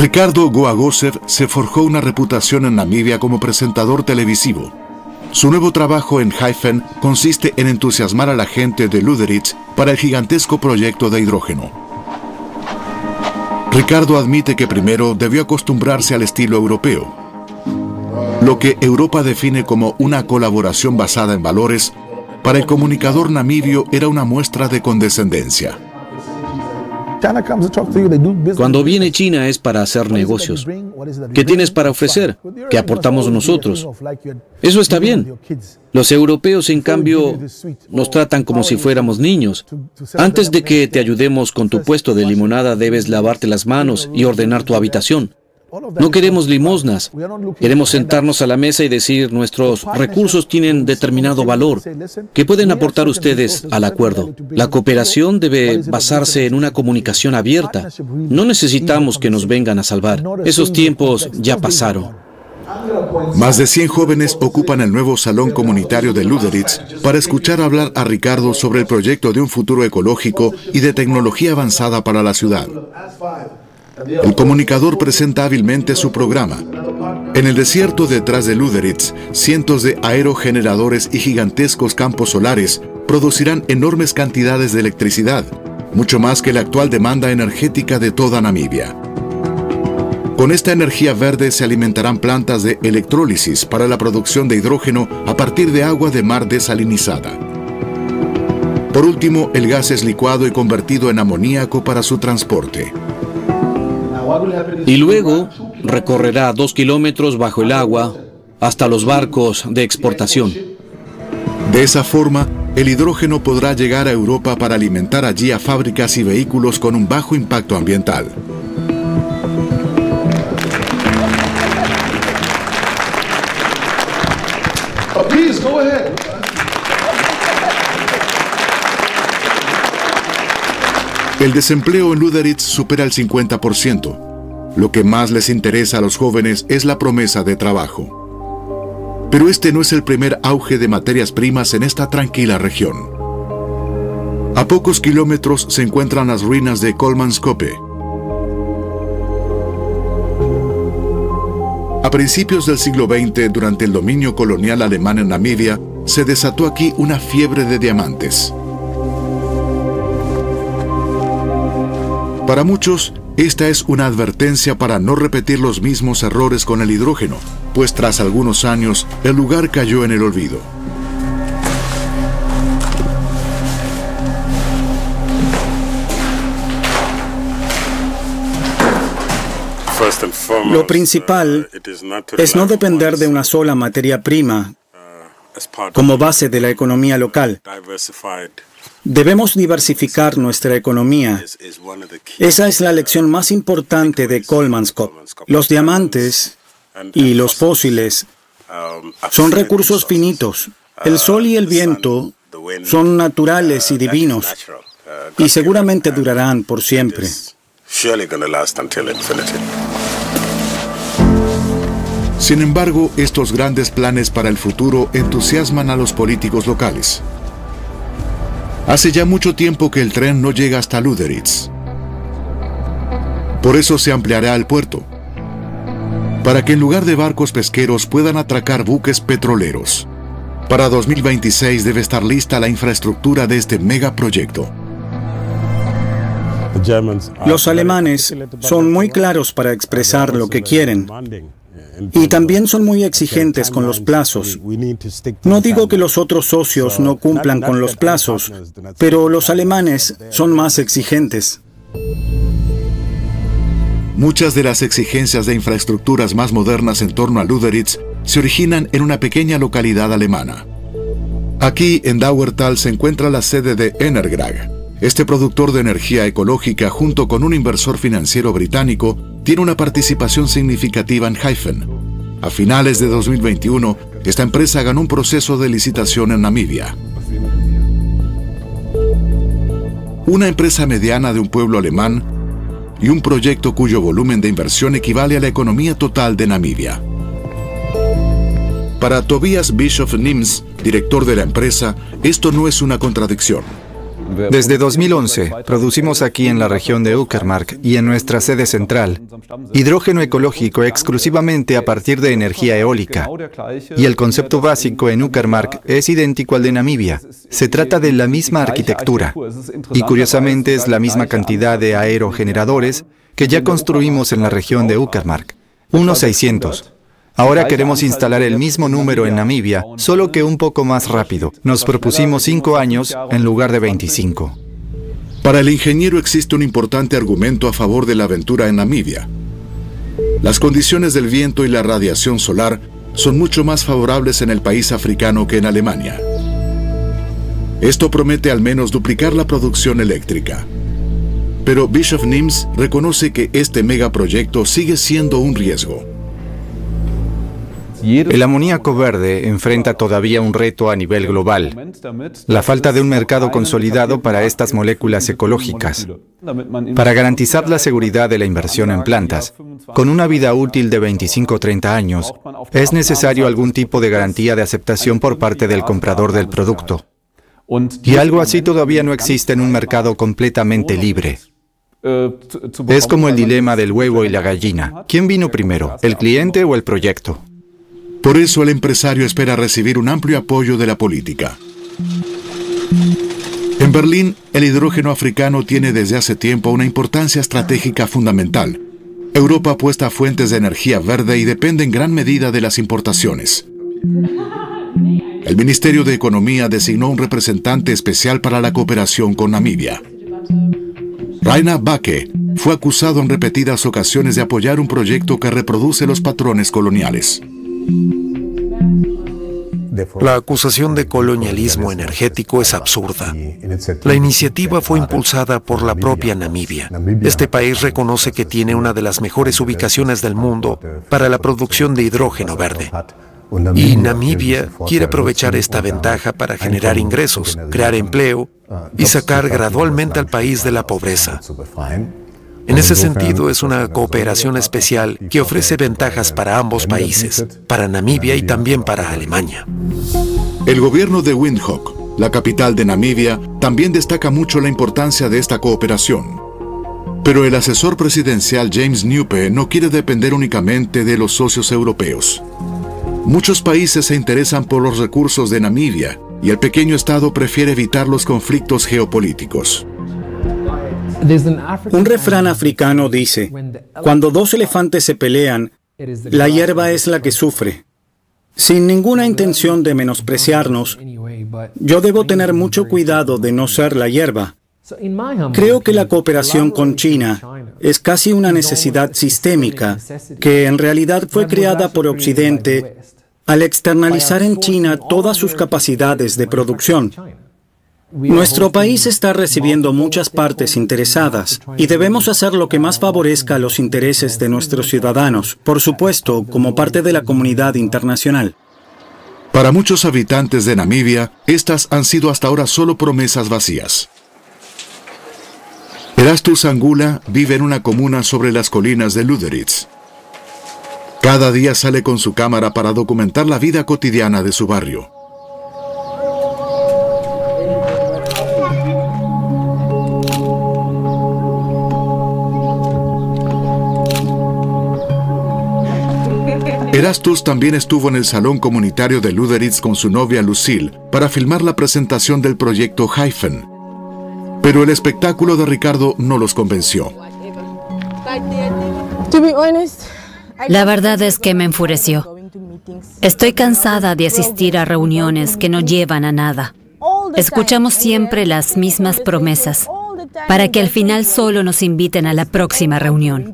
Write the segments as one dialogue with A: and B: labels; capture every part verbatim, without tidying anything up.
A: Ricardo Goagosev se forjó una reputación en Namibia como presentador televisivo. Su nuevo trabajo en Hyphen consiste en entusiasmar a la gente de Lüderitz para el gigantesco proyecto de hidrógeno. Ricardo admite que primero debió acostumbrarse al estilo europeo. Lo que Europa define como una colaboración basada en valores, para el comunicador namibio era una muestra de condescendencia.
B: Cuando viene China es para hacer negocios. ¿Qué tienes para ofrecer? ¿Qué aportamos nosotros? Eso está bien. Los europeos, en cambio, nos tratan como si fuéramos niños. Antes de que te ayudemos con tu puesto de limonada, debes lavarte las manos y ordenar tu habitación. No queremos limosnas. Queremos sentarnos a la mesa y decir, nuestros recursos tienen determinado valor. ¿Qué pueden aportar ustedes al acuerdo? La cooperación debe basarse en una comunicación abierta. No necesitamos que nos vengan a salvar. Esos tiempos ya pasaron.
A: Más de cien jóvenes ocupan el nuevo salón comunitario de Lüderitz para escuchar hablar a Ricardo sobre el proyecto de un futuro ecológico y de tecnología avanzada para la ciudad. El comunicador presenta hábilmente su programa. En el desierto detrás de Lüderitz, cientos de aerogeneradores y gigantescos campos solares producirán enormes cantidades de electricidad, mucho más que la actual demanda energética de toda Namibia. Con esta energía verde se alimentarán plantas de electrólisis para la producción de hidrógeno a partir de agua de mar desalinizada. Por último, el gas es licuado y convertido en amoníaco para su transporte.
B: Y luego recorrerá dos kilómetros bajo el agua hasta los barcos de exportación.
A: De esa forma, el hidrógeno podrá llegar a Europa para alimentar allí a fábricas y vehículos con un bajo impacto ambiental. El desempleo en Lüderitz supera el cincuenta por ciento. Lo que más les interesa a los jóvenes es la promesa de trabajo. Pero este no es el primer auge de materias primas en esta tranquila región. A pocos kilómetros se encuentran las ruinas de Kolmanskope. A principios del siglo veinte, durante el dominio colonial alemán en Namibia, se desató aquí una fiebre de diamantes. Para muchos, esta es una advertencia para no repetir los mismos errores con el hidrógeno, pues tras algunos años, el lugar cayó en el olvido.
C: Lo principal es no depender de una sola materia prima como base de la economía local. Debemos diversificar nuestra economía. Esa es la lección más importante de Kolmanskop. Los diamantes y los fósiles son recursos finitos. El sol y el viento son naturales y divinos, y seguramente durarán por siempre.
A: Sin embargo, estos grandes planes para el futuro entusiasman a los políticos locales. Hace ya mucho tiempo que el tren no llega hasta Lüderitz. Por eso se ampliará el puerto, para que en lugar de barcos pesqueros puedan atracar buques petroleros. Para dos mil veintiséis debe estar lista la infraestructura de este megaproyecto.
C: Los alemanes son muy claros para expresar lo que quieren. Y también son muy exigentes con los plazos. No digo que los otros socios no cumplan con los plazos, pero los alemanes son más exigentes.
A: Muchas de las exigencias de infraestructuras más modernas en torno a Lüderitz se originan en una pequeña localidad alemana. Aquí, en Dauertal, se encuentra la sede de Energrag. Este productor de energía ecológica, junto con un inversor financiero británico, tiene una participación significativa en Hyphen. A finales de dos mil veintiuno, esta empresa ganó un proceso de licitación en Namibia. Una empresa mediana de un pueblo alemán y un proyecto cuyo volumen de inversión equivale a la economía total de Namibia. Para Tobias Bischoff Nims, director de la empresa, esto no es una contradicción.
D: Desde dos mil once, producimos aquí en la región de Uckermark y en nuestra sede central hidrógeno ecológico exclusivamente a partir de energía eólica. Y el concepto básico en Uckermark es idéntico al de Namibia. Se trata de la misma arquitectura. Y curiosamente es la misma cantidad de aerogeneradores que ya construimos en la región de Uckermark. Unos seiscientos. Ahora queremos instalar el mismo número en Namibia, solo que un poco más rápido. Nos propusimos cinco años en lugar de veinticinco.
A: Para el ingeniero existe un importante argumento a favor de la aventura en Namibia. Las condiciones del viento y la radiación solar son mucho más favorables en el país africano que en Alemania. Esto promete al menos duplicar la producción eléctrica. Pero Bischoff Nims reconoce que este megaproyecto sigue siendo un riesgo.
D: El amoníaco verde enfrenta todavía un reto a nivel global: la falta de un mercado consolidado para estas moléculas ecológicas. Para garantizar la seguridad de la inversión en plantas, con una vida útil de veinticinco a treinta años, es necesario algún tipo de garantía de aceptación por parte del comprador del producto. Y algo así todavía no existe en un mercado completamente libre. Es como el dilema del huevo y la gallina. ¿Quién vino primero, el cliente o el proyecto?
A: Por eso el empresario espera recibir un amplio apoyo de la política. En Berlín, el hidrógeno africano tiene desde hace tiempo una importancia estratégica fundamental. Europa apuesta a fuentes de energía verde y depende en gran medida de las importaciones. El Ministerio de Economía designó un representante especial para la cooperación con Namibia. Rainer Backe fue acusado en repetidas ocasiones de apoyar un proyecto que reproduce los patrones coloniales.
E: La acusación de colonialismo energético es absurda. La iniciativa fue impulsada por la propia Namibia. Este país reconoce que tiene una de las mejores ubicaciones del mundo para la producción de hidrógeno verde. Y Namibia quiere aprovechar esta ventaja para generar ingresos, crear empleo y sacar gradualmente al país de la pobreza. En ese sentido, es una cooperación especial que ofrece ventajas para ambos países, para Namibia y también para Alemania.
A: El gobierno de Windhoek, la capital de Namibia, también destaca mucho la importancia de esta cooperación. Pero el asesor presidencial James Nupe no quiere depender únicamente de los socios europeos. Muchos países se interesan por los recursos de Namibia y el pequeño estado prefiere evitar los conflictos geopolíticos.
C: Un refrán africano dice: cuando dos elefantes se pelean, la hierba es la que sufre. Sin ninguna intención de menospreciarnos, yo debo tener mucho cuidado de no ser la hierba. Creo que la cooperación con China es casi una necesidad sistémica, que en realidad fue creada por Occidente al externalizar en China todas sus capacidades de producción. Nuestro país está recibiendo muchas partes interesadas y debemos hacer lo que más favorezca a los intereses de nuestros ciudadanos, por supuesto, como parte de la comunidad internacional.
A: Para muchos habitantes de Namibia, estas han sido hasta ahora solo promesas vacías. Erastus Angula vive en una comuna sobre las colinas de Lüderitz. Cada día sale con su cámara para documentar la vida cotidiana de su barrio. Erastus también estuvo en el salón comunitario de Lüderitz con su novia Lucille para filmar la presentación del proyecto Hyphen. Pero el espectáculo de Ricardo no los convenció.
F: La verdad es que me enfureció. Estoy cansada de asistir a reuniones que no llevan a nada. Escuchamos siempre las mismas promesas, para que al final solo nos inviten a la próxima reunión.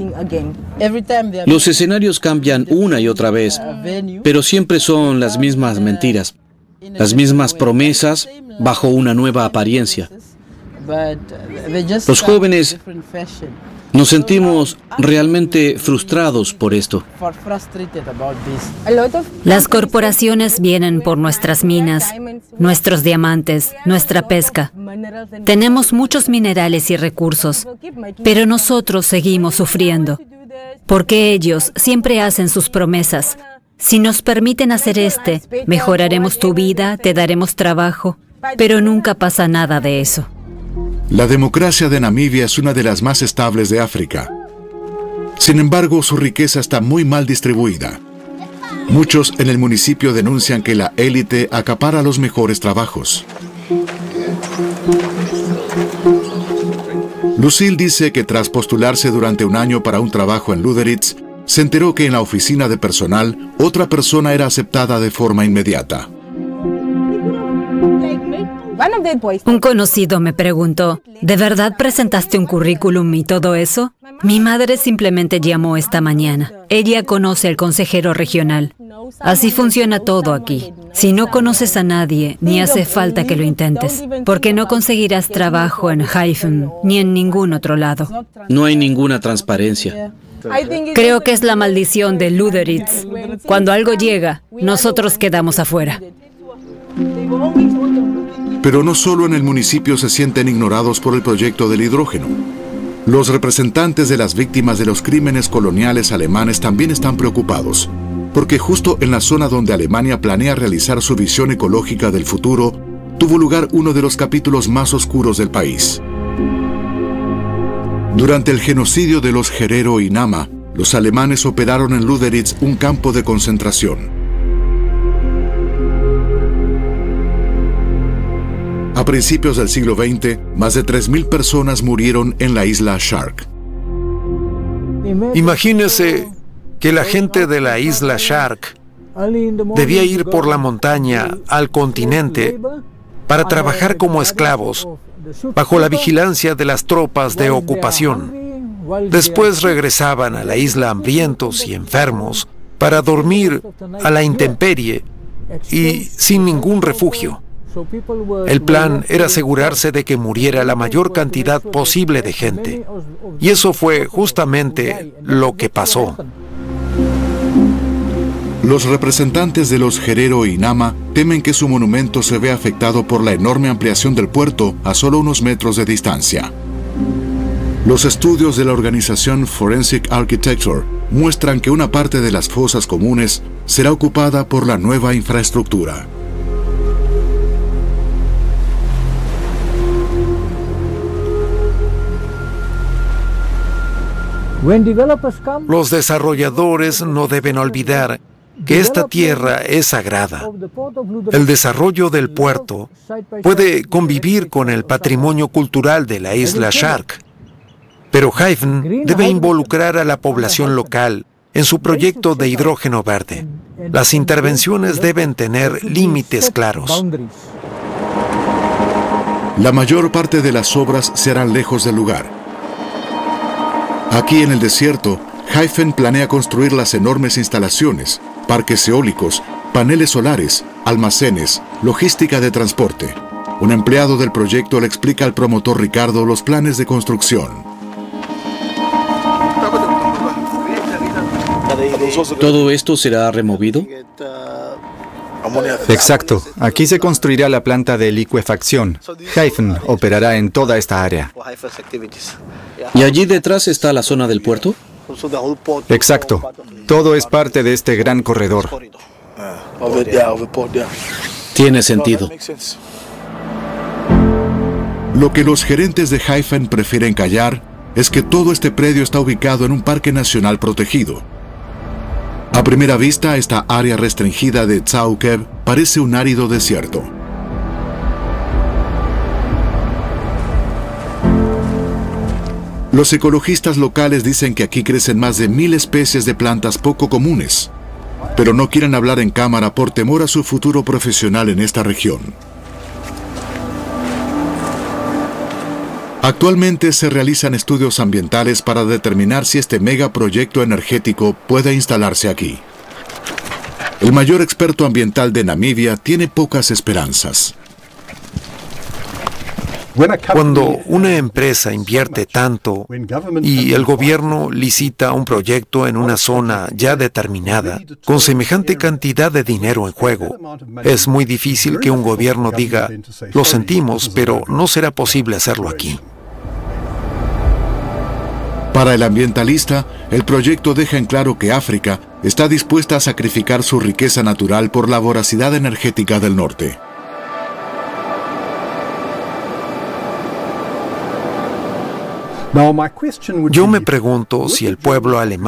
B: Los escenarios cambian una y otra vez, pero siempre son las mismas mentiras, las mismas promesas bajo una nueva apariencia. Los jóvenes nos sentimos realmente frustrados por esto.
F: Las corporaciones vienen por nuestras minas, nuestros diamantes, nuestra pesca. Tenemos muchos minerales y recursos, pero nosotros seguimos sufriendo, porque ellos siempre hacen sus promesas. Si nos permiten hacer este, mejoraremos tu vida, te daremos trabajo. pero nunca pasa nada de eso.
A: La democracia de Namibia es una de las más estables de África. Sin embargo, su riqueza está muy mal distribuida. Muchos en el municipio denuncian que la élite acapara los mejores trabajos. Lucille dice que tras postularse durante un año para un trabajo en Lüderitz, se enteró que en la oficina de personal otra persona era aceptada de forma inmediata.
F: Un conocido me preguntó, ¿de verdad presentaste un currículum y todo eso? Mi madre simplemente llamó esta mañana. Ella conoce al consejero regional. Así funciona todo aquí. Si no conoces a nadie, ni hace falta que lo intentes, porque no conseguirás trabajo en Hyphen ni en ningún otro lado.
B: No hay ninguna transparencia.
F: Creo que es la maldición de Lüderitz. Cuando algo llega, nosotros quedamos afuera.
A: Pero no solo en el municipio se sienten ignorados por el proyecto del hidrógeno. Los representantes de las víctimas de los crímenes coloniales alemanes también están preocupados, porque justo en la zona donde Alemania planea realizar su visión ecológica del futuro, tuvo lugar uno de los capítulos más oscuros del país. Durante el genocidio de los Herero y Nama, los alemanes operaron en Lüderitz un campo de concentración. A principios del siglo veinte, más de tres mil personas murieron en la isla Shark.
E: Imagínese que la gente de la isla Shark debía ir por la montaña al continente para trabajar como esclavos bajo la vigilancia de las tropas de ocupación. Después regresaban a la isla hambrientos y enfermos para dormir a la intemperie y sin ningún refugio. El plan era asegurarse de que muriera la mayor cantidad posible de gente. Y eso fue justamente lo que pasó.
A: Los representantes de los Herero y Nama temen que su monumento se vea afectado por la enorme ampliación del puerto a solo unos metros de distancia. Los estudios de la organización Forensic Architecture muestran que una parte de las fosas comunes será ocupada por la nueva infraestructura.
E: Los desarrolladores no deben olvidar que esta tierra es sagrada. El desarrollo del puerto puede convivir con el patrimonio cultural de la isla Shark, pero Hyphen debe involucrar a la población local en su proyecto de hidrógeno verde. Las intervenciones deben tener límites claros.
A: La mayor parte de las obras se harán lejos del lugar. Aquí en el desierto, Hyphen planea construir las enormes instalaciones, parques eólicos, paneles solares, almacenes, logística de transporte. Un empleado del proyecto le explica al promotor Ricardo los planes de construcción.
B: ¿Todo esto será removido?
D: Exacto. Aquí se construirá la planta de licuefacción. Hyphen operará en toda esta área.
B: ¿Y allí detrás está la zona del puerto?
D: Exacto. Todo es parte de este gran corredor.
B: Tiene sentido.
A: Lo que los gerentes de Hyphen prefieren callar es que todo este predio está ubicado en un parque nacional protegido. A primera vista, esta área restringida de Tsaukev parece un árido desierto. Los ecologistas locales dicen que aquí crecen más de mil especies de plantas poco comunes, pero no quieren hablar en cámara por temor a su futuro profesional en esta región. Actualmente se realizan estudios ambientales para determinar si este megaproyecto energético puede instalarse aquí. El mayor experto ambiental de Namibia tiene pocas esperanzas.
E: Cuando una empresa invierte tanto y el gobierno licita un proyecto en una zona ya determinada, con semejante cantidad de dinero en juego, es muy difícil que un gobierno diga, lo sentimos, pero no será posible hacerlo aquí.
A: Para el ambientalista, el proyecto deja en claro que África está dispuesta a sacrificar su riqueza natural por la voracidad energética del norte.
E: Yo me pregunto si el pueblo alemán